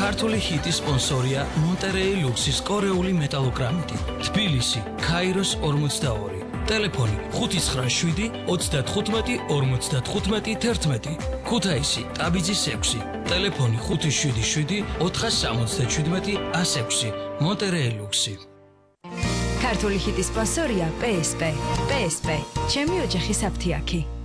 ქართული ჰიტის სპონსორია მონტერეი ლუქსის კორეული მეტალოგრამიტი. თბილისი, ქაიროს 42. ტელეფონი 597 35 55 11. ქუთაისი, ტაბიძის 6. ტელეფონი 577 477 106. მონტერეი ლუქსი. ქართული ჰიტის სპონსორია PSP. PSP, ჩემი ოჯახის აფთიაქი.